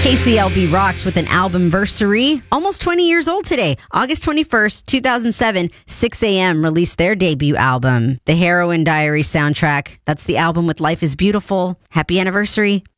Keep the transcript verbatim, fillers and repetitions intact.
K C L B rocks with an albumversary. Almost twenty years old today. August twenty-first, two thousand seven, six a.m. released their debut album. The Heroin Diary soundtrack. That's the album with Life is Beautiful. Happy anniversary.